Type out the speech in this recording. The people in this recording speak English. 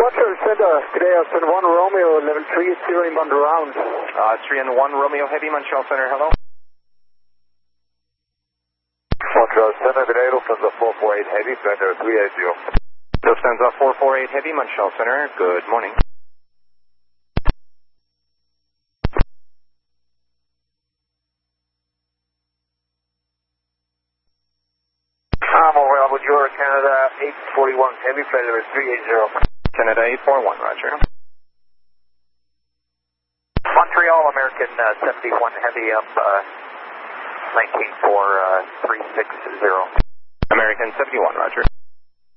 Quattro Center, today I send 1 Romeo, level 3 is 0 inbound around. 3 and 1 Romeo Heavy, Montreal Center, hello. Quattro Center, today Lufthansa 448 Heavy, Center 380. Lufthansa 448 Heavy, Montreal Center, good morning. I'm over Alpha Georgia, Canada 841 Heavy, flight number 380. Canada 841, roger. Montreal, American 71 Heavy up 194360. American 71, roger.